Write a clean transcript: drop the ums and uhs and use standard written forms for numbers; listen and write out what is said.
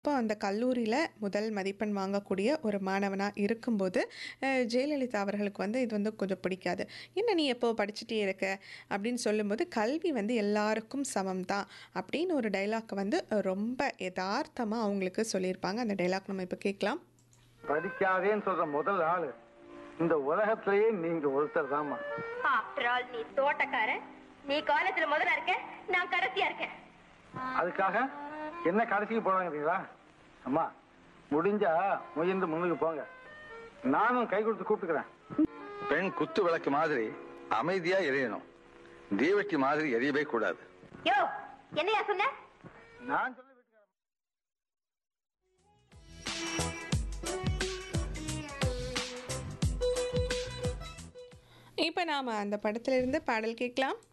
அப்போ அந்த கல்லூரியில முதல் மதிப்பெண் வாங்கக்கூடிய ஒரு மாணவனா இருக்கும்போது, ஜெயலலிதா அவர்களுக்கு வந்து இது வந்து கொஞ்சம் பிடிக்காது. "என்ன நீ எப்போ படிச்சுட்டே இருக்க?" அப்படின்னு சொல்லும்போது, "கல்வி வந்து எல்லாருக்கும் சமம் தான்." அப்படின்னு ஒரு டயலாக் வந்து ரொம்ப எதார்த்தமா அவங்களுக்கு சொல்லியிருப்பாங்க. அந்த டயலாக் நம்ம இப்ப கேட்கலாம். படிக்காதேன்னு சொல்ற முதல் ஆளு இந்த உலகத்திலேயே நீங்க ஒருத்தர் தாமா. ஆஃப்டர் ஆல் நீ தோட்டக்காரன், நீ காலேஜ்ல முதல்ல இருக்க, நான் கடைசியா இருக்கேன். அதுக்காக என்ன கடைசிக்கு போறாங்கிறீங்களா? அம்மா, முடிஞ்சா முயன்று முன்னுக்கு போங்க. நானும் கை கொடுத்து கூப்பிட்டுக்கிறேன். பெண் குத்து விளக்கு மாதிரி அமைதியா எரியணும். தீவட்டி மாதிரி எரியவே கூடாது. யோ, என்னையா சொன்ன? நான் சொல்ல இப்ப நாம அந்த படத்திலிருந்து பாடல் கேட்கலாம்.